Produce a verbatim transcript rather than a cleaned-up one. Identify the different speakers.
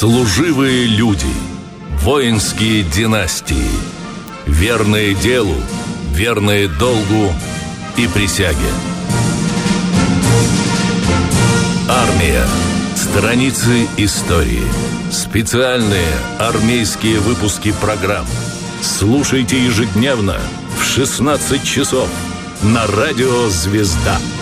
Speaker 1: Служивые люди, воинские династии, верные делу, верные долгу и присяге. Армия. Страницы истории. Специальные армейские выпуски программ. Слушайте ежедневно в шестнадцать часов на радио «Звезда».